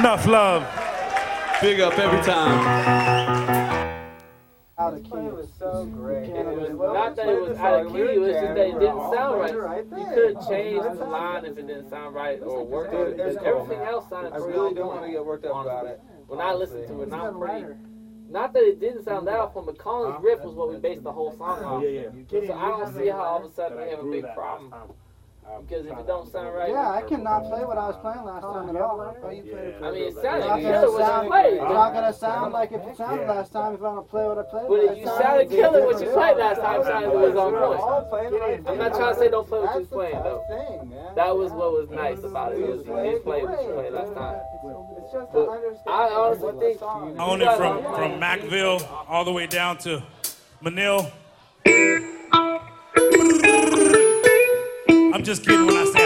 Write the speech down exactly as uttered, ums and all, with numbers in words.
Enough love. Big up every time. Out of key. It was so great. It was not that it was out of key, it was just that it didn't sound right. You could have changed the line if it didn't sound right or work it. Because everything else sounded I pretty really on don't point, want to get worked up about honestly. it. When I listened to it, not pretty. Not that it didn't sound that off, but Collins' riff was what we based the whole song on. Yeah, yeah. So I don't see how all of a sudden we have a big problem. Because if it don't sound right, Yeah, I cannot play what I was playing last time at all. Oh, you played it I mean, it It's sounded not killer gonna when you sound, played. it's not gonna sound like if it sounded last time if I don't play what I played. But last you time. sounded killer what you played last time. Sounded it was on point. point. I'm not trying to say don't play what you was playing though. Thing, man. That was what was nice about it. Was you didn't play what you played last time. It's just But to understand I honestly think I own it from, from Macville all the way down to Manil. I'm just kidding when I say